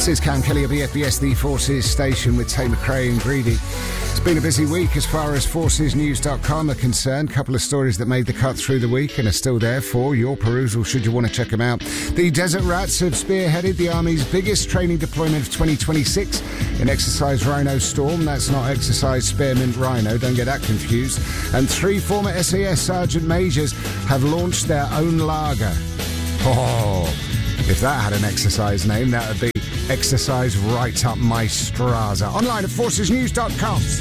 This is Cam Kelly of EFBS, the Forces station with Tate McRae and Greedy. It's been a busy week as far as forcesnews.com are concerned. A couple of stories that made the cut through the week and are still there for your perusal should you want to check them out. The Desert Rats have spearheaded the Army's biggest training deployment of 2026 in Exercise Rhino Storm. That's not Exercise Spearmint Rhino, don't get that confused. And 3 former SAS Sergeant Majors have launched their own lager. Oh, if that had an exercise name, that would be Exercise Right Up My Straza. Online at forcesnews.com.